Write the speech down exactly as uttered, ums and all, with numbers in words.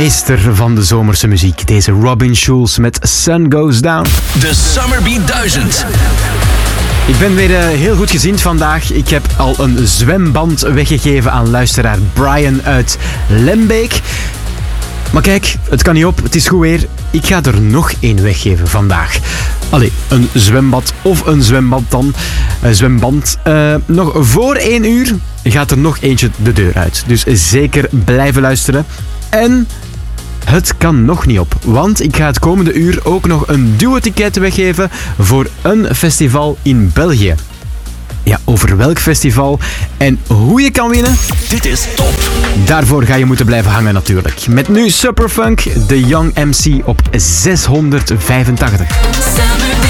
meester van de zomerse muziek. Deze Robin Schulz met Sun Goes Down. De Summerbeat duizend. Ik ben weer uh, heel goed gezind vandaag. Ik heb al een zwemband weggegeven aan luisteraar Brian uit Lembeek. Maar kijk, het kan niet op, het is goed weer. Ik ga er nog één weggeven vandaag. Allee, een zwembad of een zwembad dan. Een zwemband. Uh, nog voor één uur gaat er nog eentje de deur uit. Dus zeker blijven luisteren. En het kan nog niet op. Want ik ga het komende uur ook nog een duo-ticket weggeven voor een festival in België. Ja, over welk festival en hoe je kan winnen? Dit is top. Daarvoor ga je moeten blijven hangen natuurlijk. Met nu Superfunk, The Young M C op zeshonderdvijfentachtig.